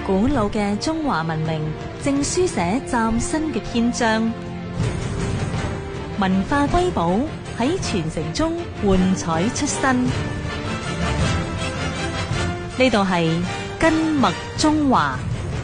古老嘅中華文明正書寫嶄新嘅篇章，文化瑰寶喺傳承中喚彩出新。呢度係根脈中華。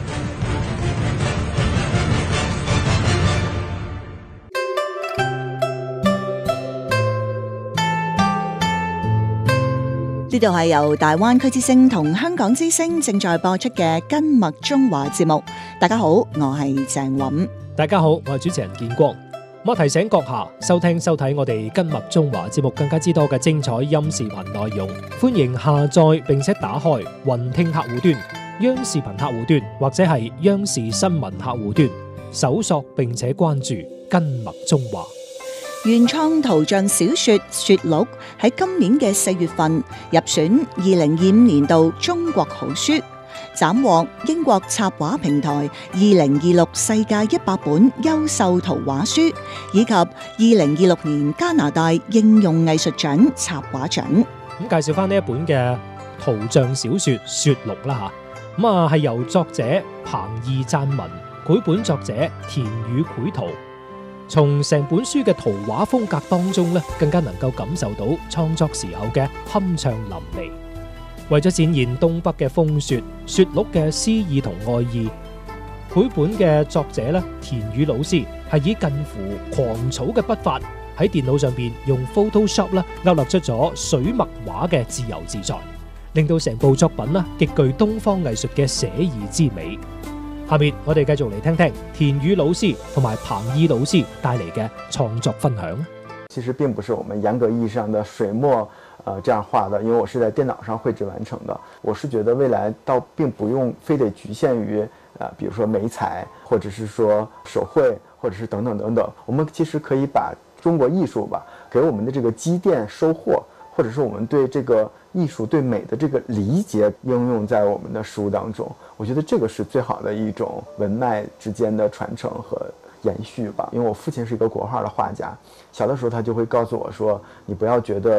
呢度係由大灣區之聲同香港之聲正在播出嘅根脈中華節目。大家好，我係鄭韻。 大家好，我係主持人建光。我提醒閣下收睇我哋根脈中華節目更加之多嘅精彩音視頻內容，歡迎下載並且打開雲聽客戶端、央視頻客戶端或者係央視新聞客戶端，搜索並且關注根脈中華。 原創圖像小說《雪鹿》喺今年嘅4月份入選2025年度中國好書，斬獲英國插畫平台2026世界100本優秀圖畫書，以及2026年加拿大應用藝術獎插畫獎。 咁介紹翻呢一本嘅圖像小說《雪鹿》啦吓，咁係由作者彭懿撰文，繪本作者田宇繪圖。從成本書嘅圖畫風格當中咧，更加能夠感受到創作時候嘅酣暢淋漓。為咗展現東北嘅風雪，雪鹿嘅詩意同愛意，繪本嘅作者咧田宇老師係以近乎狂草嘅筆法喺電腦上邊用 Photoshop 咧勾勒出咗水墨畫嘅自由自在，令到成部作品咧極具東方藝術嘅寫意之美。下面我哋繼續嚟聽聽田宇老師同埋彭懿老師帶嚟嘅創作分享。 其實並不是我們嚴格意義上的水墨這樣畫的，因為我是在電腦上繪製完成的。我是覺得未來倒並不用非得局限於比如說媒材，或者是說手繪，或者是等等等等。我們其實可以把中國藝術吧給我們的這個積澱收穫，或者是我們對這個藝術對美的這個理解應用在我們的書當中，我覺得這個是最好的一種文脈之間的傳承和延續吧。因為我父親是一個國畫的畫家，小的時候他就會告訴我說，你不要覺得